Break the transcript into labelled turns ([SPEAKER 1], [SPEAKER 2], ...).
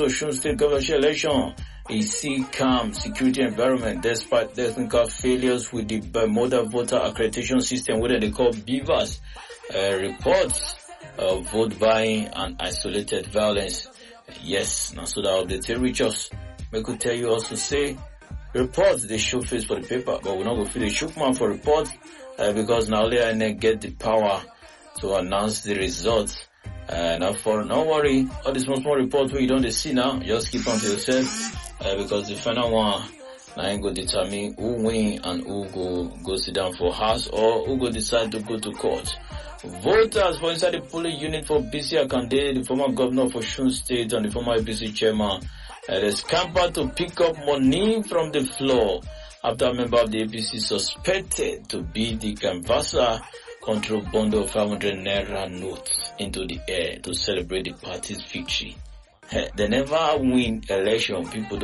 [SPEAKER 1] Osun State governorship election. A calm security environment despite technical failures with the Bermuda voter accreditation system, what they call BVAS. Reports of vote buying and isolated violence. Yes, now so that update reach us. We could tell you also say reports they show face for the paper, but we're not going to feel the shook man for reports because now only I get the power to announce the results. Now for no worry, all these small reports we don't see now, just keep on to yourself because the final one now ain't go determine who win and who go sit down for house or who go decide to go to court. Voters for inside the polling unit for BC Akande, the former governor of Osun State and the former APC chairman, they scampered to pick up money from the floor after a member of the APC suspected to be the canvasser control bundle of 500 naira notes into the air to celebrate the party's victory. They never win election, people